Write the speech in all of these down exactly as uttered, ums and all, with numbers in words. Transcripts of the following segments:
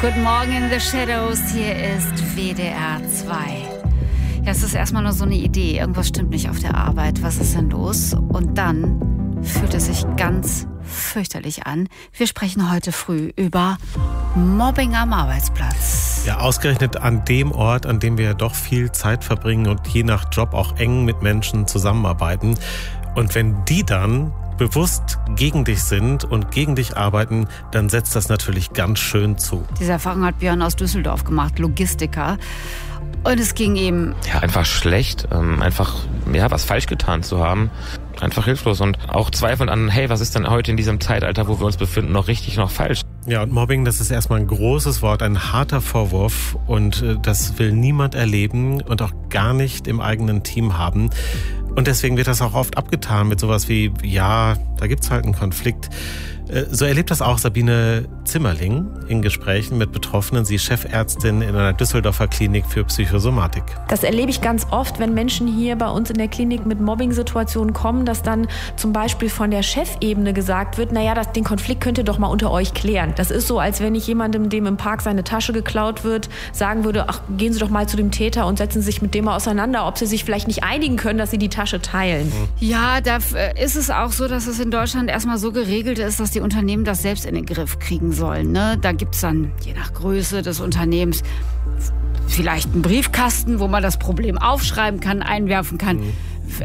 Guten Morgen in the Shadows, hier ist W D R zwei. Ja, es ist erstmal nur so eine Idee, irgendwas stimmt nicht auf der Arbeit, was ist denn los? Und dann fühlt es sich ganz fürchterlich an. Wir sprechen heute früh über Mobbing am Arbeitsplatz. Ja, ausgerechnet an dem Ort, an dem wir doch viel Zeit verbringen und je nach Job auch eng mit Menschen zusammenarbeiten. Und wenn die dann bewusst gegen dich sind und gegen dich arbeiten, dann setzt das natürlich ganz schön zu. Diese Erfahrung hat Björn aus Düsseldorf gemacht, Logistiker. Und es ging ihm... Ja, einfach schlecht, ähm, einfach ja was falsch getan zu haben. Einfach hilflos und auch zweifelnd an, hey, was ist denn heute in diesem Zeitalter, wo wir uns befinden, noch richtig, noch falsch? Ja, und Mobbing, das ist erstmal ein großes Wort, ein harter Vorwurf und äh, das will niemand erleben und auch gar nicht im eigenen Team haben. Und deswegen wird das auch oft abgetan mit sowas wie, ja, da gibt's halt einen Konflikt. So erlebt das auch Sabine Zimmerling in Gesprächen mit Betroffenen. Sie ist Chefärztin in einer Düsseldorfer Klinik für Psychosomatik. Das erlebe ich ganz oft, wenn Menschen hier bei uns in der Klinik mit Mobbing-Situationen kommen, dass dann zum Beispiel von der Chefebene gesagt wird, naja, das, den Konflikt könnt ihr doch mal unter euch klären. Das ist so, als wenn ich jemandem, dem im Park seine Tasche geklaut wird, sagen würde, ach, gehen Sie doch mal zu dem Täter und setzen Sie sich mit dem mal auseinander, ob Sie sich vielleicht nicht einigen können, dass Sie die Tasche teilen. Ja, da ist es auch so, dass es in Deutschland erstmal so geregelt ist, dass die Unternehmen das selbst in den Griff kriegen sollen. Ne? Da gibt es dann, je nach Größe des Unternehmens, vielleicht einen Briefkasten, wo man das Problem aufschreiben kann, einwerfen kann. Mhm.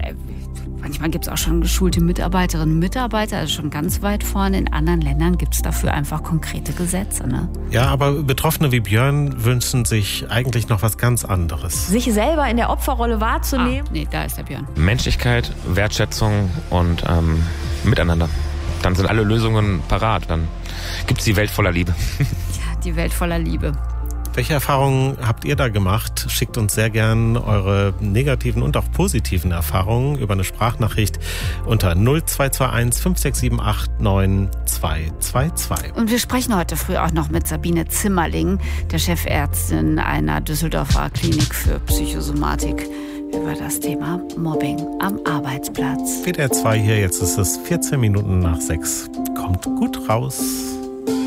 Manchmal gibt es auch schon geschulte Mitarbeiterinnen und Mitarbeiter, also schon ganz weit vorne. In anderen Ländern gibt es dafür einfach konkrete Gesetze. Ne? Ja, aber Betroffene wie Björn wünschen sich eigentlich noch was ganz anderes. Sich selber in der Opferrolle wahrzunehmen. Ah, nee, da ist der Björn. Menschlichkeit, Wertschätzung und ähm, Miteinander. Dann sind alle Lösungen parat. Dann gibt's die Welt voller Liebe. Ja, die Welt voller Liebe. Welche Erfahrungen habt ihr da gemacht? Schickt uns sehr gern eure negativen und auch positiven Erfahrungen über eine Sprachnachricht unter null zwei zwei eins fünf sechs sieben acht neun zwei zwei zwei. Und wir sprechen heute früh auch noch mit Sabine Zimmerling, der Chefärztin einer Düsseldorfer Klinik für Psychosomatik, über das Thema Mobbing am Arbeitsplatz. W D R zwei hier, jetzt ist es vierzehn Minuten nach sechs. Kommt gut raus.